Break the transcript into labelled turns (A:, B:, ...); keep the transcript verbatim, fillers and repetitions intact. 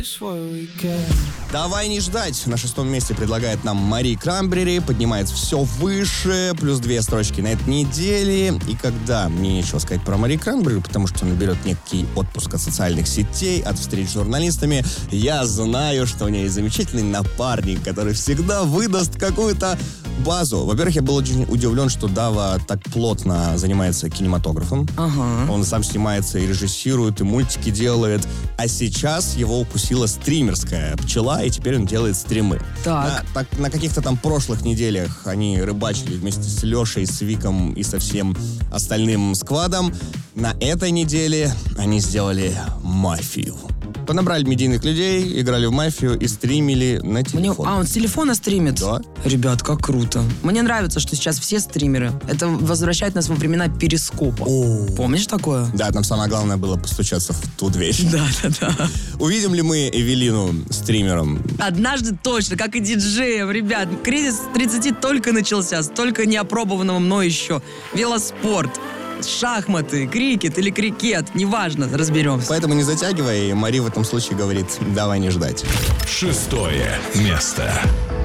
A: Давай не ждать. На шестом месте предлагает нам Мари Краймбрери. Поднимается все выше. Плюс две строчки на этой неделе. И когда мне нечего сказать про Мари Краймбрери, потому что она берет некий отпуск от социальных сетей, от встреч с журналистами, я знаю, что у нее есть замечательный напарник, который всегда выдаст какую-то базу. Во-первых, я был очень удивлен, что Дава так плотно занимается кинематографом.
B: Ага.
A: Он сам снимается и режиссирует, и мультики делает. А сейчас его укусила стримерская пчела, и теперь он делает стримы.
B: Так.
A: На, так, на каких-то там прошлых неделях они рыбачили вместе с Лешей, с Виком и со всем остальным сквадом. На этой неделе они сделали мафию. Понабрали медийных людей, играли в мафию и стримили на телефон.
B: Мне... А, он с телефона стримит?
A: Да.
B: Ребят, как круто. Мне нравится, что сейчас все стримеры. Это возвращает нас во времена перископа.
A: О.
B: Помнишь такое?
A: Да, там самое главное было постучаться в ту дверь.
B: Да, да, да.
A: Увидим ли мы Эвелину стримером?
B: Однажды точно, как и диджеем, ребят. Кризис тридцати только начался. Столько неопробованного мной еще. Велоспорт, шахматы, крикет или крикет. Неважно, разберемся.
A: Поэтому не затягивай. И Мари в этом случае говорит, давай не ждать.
C: Шестое место.